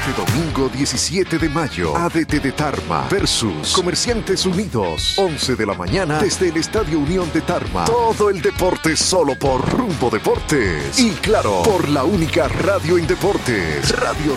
Este domingo 17 de mayo, ADT de Tarma versus Comerciantes Unidos, 11 de la mañana desde el Estadio Unión de Tarma. Todo el deporte solo por Rumbo Deportes. Y claro, por la única radio en deportes, Radio